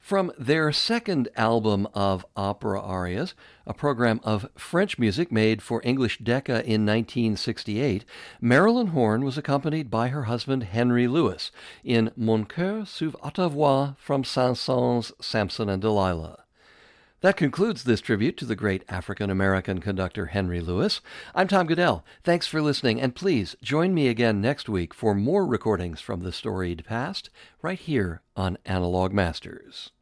From their second album of opera arias, a program of French music made for English Decca in 1968, Marilyn Horne was accompanied by her husband Henry Lewis in Mon cœur sur ta voix from Saint-Saëns' Samson and Delilah. That concludes this tribute to the great African-American conductor Henry Lewis. I'm Tom Goodell. Thanks for listening, and please join me again next week for more recordings from the storied past right here on Analog Masters.